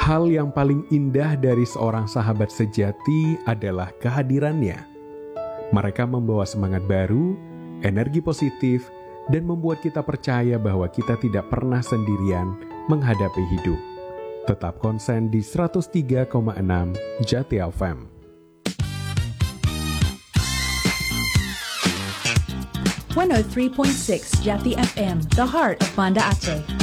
Hal yang paling indah dari seorang sahabat sejati adalah kehadirannya. Mereka membawa semangat baru, energi positif, dan membuat kita percaya bahwa kita tidak pernah sendirian menghadapi hidup. Tetap konsen di 103,6 Jati FM. 103.6 Jati FM, the heart of Banda Aceh.